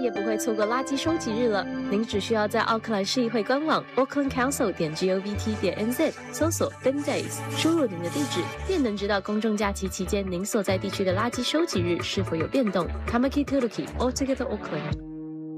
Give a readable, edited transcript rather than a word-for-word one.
也不会错过垃圾收集日了。您只需要在奥克兰市议会官网 Auckland Council .govt.nz 搜索 Bin Days， 输入您的地址，便能知道公众假期期间您所在地区的垃圾收集日是否有变动。Kamaki Turuki All Together Auckland。